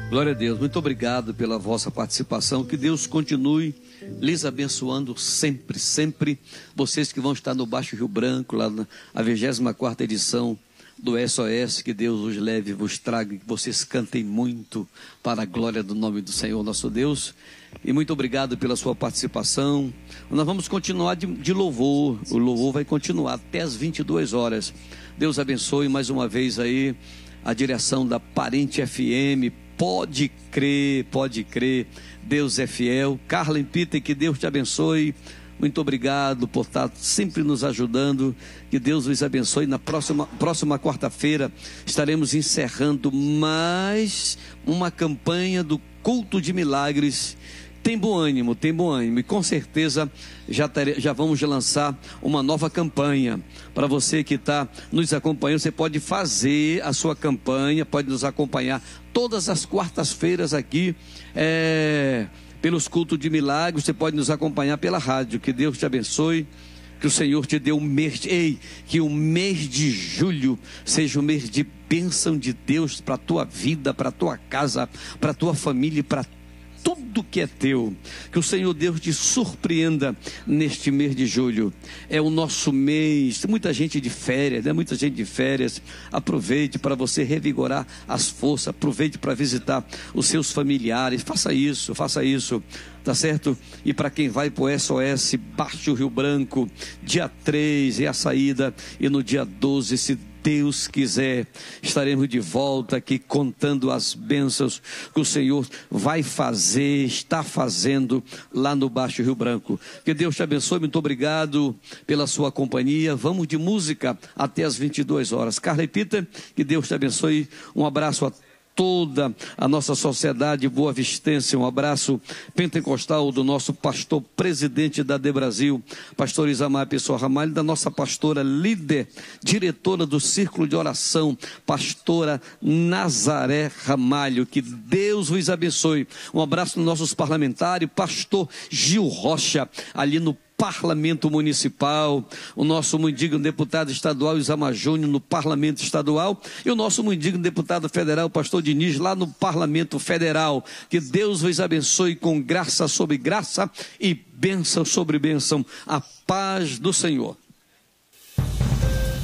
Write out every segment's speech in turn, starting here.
Glória a Deus, muito obrigado pela vossa participação, que Deus continue lhes abençoando sempre, sempre. Vocês que vão estar no Baixo Rio Branco, lá na 24ª edição do SOS, que Deus os leve, vos traga, que vocês cantem muito para a glória do nome do Senhor nosso Deus. E muito obrigado pela sua participação. Nós vamos continuar de louvor, o louvor vai continuar até as 22 horas. Deus abençoe mais uma vez aí a direção da Parente FM. Pode crer, Deus é fiel. Carla Peter, que Deus te abençoe. Muito obrigado por estar sempre nos ajudando. Que Deus os abençoe. Na próxima quarta-feira estaremos encerrando mais uma campanha do Culto de Milagres. Tem bom ânimo, e com certeza já vamos lançar uma nova campanha. Para você que está nos acompanhando, você pode fazer a sua campanha, pode nos acompanhar todas as quartas-feiras aqui, pelos cultos de milagres. Você pode nos acompanhar pela rádio. Que Deus te abençoe, que o Senhor te dê um mês, que o mês de julho seja um mês de bênção de Deus para a tua vida, para a tua casa, para a tua família e para tudo que é teu. Que o Senhor Deus te surpreenda neste mês de julho. É o nosso mês. Tem muita gente de férias, né? Muita gente de férias. Aproveite para você revigorar as forças. Aproveite para visitar os seus familiares. Faça isso, tá certo? E para quem vai para o SOS Baixo Rio Branco, dia 3 é a saída, e no dia 12, se Deus quiser, estaremos de volta aqui contando as bênçãos que o Senhor vai fazer, está fazendo lá no Baixo Rio Branco. Que Deus te abençoe, muito obrigado pela sua companhia. Vamos de música até as 22 horas. Carla e Peter, que Deus te abençoe. Um abraço a toda a nossa sociedade boa-vistense, um abraço pentecostal do nosso pastor presidente da De Brasil, pastor Isamar Pessoa Ramalho, da nossa pastora líder, diretora do Círculo de Oração, pastora Nazaré Ramalho. Que Deus vos abençoe. Um abraço nos nossos parlamentares, pastor Gil Rocha, ali no Parlamento Municipal, o nosso muito digno deputado estadual Isamar Júnior no Parlamento Estadual, e o nosso muito digno deputado federal, pastor Diniz, lá no Parlamento Federal. Que Deus vos abençoe com graça sobre graça e bênção sobre bênção. A paz do Senhor.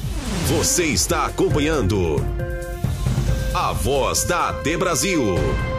Você está acompanhando a Voz da De Brasil.